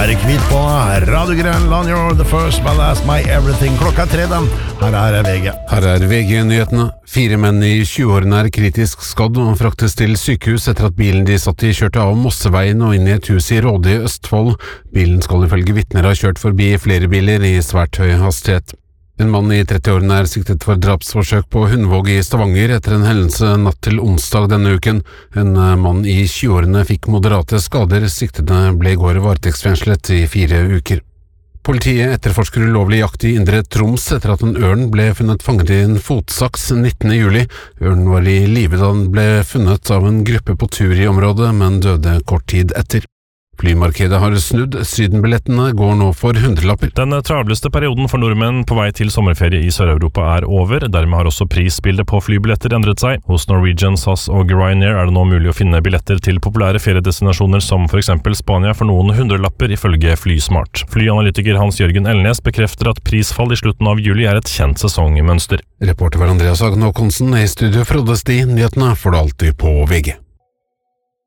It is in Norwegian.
er Kvitt på Radio Grønland, you're the first, my last, my everything. Klokka 3 da. Her er VG. Her er VG-nyhetene. 4 menn i 20-årene er kritisk skadd og fraktes til sykehus etter at bilen de satt i kjørte av Mosseveien og inn i et hus i Råde i Østfold. Bilen skal ifølge vitner ha kjørt forbi flere biler i svært høy hastighet. En mann i 30-årene er siktet for drapsforsøk på Hundvåg i Stavanger etter en hendelse natt til onsdag denne uken. En mann i 20-årene fikk moderate skader. Siktede ble i går varetektsfengslet i 4 uker. Politiet etterforsker ulovlig jakt i Indre Troms etter at en ørn ble funnet fanget i en fotsaks 19. juli. Ørnen var i live da den ble funnet av en gruppe på tur i området, men døde kort tid etter. Flymarkedet har snudd, sydenbillettene går nå for 100-lapper. Den travleste perioden for nordmenn på vei til sommerferie i Sør-Europa er over, dermed har også prisbildet på flybilletter endret seg. Hos Norwegian, SAS og Ryanair er det nå mulig å finne billetter til populære feriedestinasjoner som for eksempel Spania for noen 100-lapper ifølge Flysmart. Flyanalytiker Hans-Jørgen Elnes bekrefter at prisfall i slutten av juli er et kjent sesongmønster. Reporter var Andreas Hagen Håkonsen, i studio Frode Sti. Nyhetene får du alltid på VG.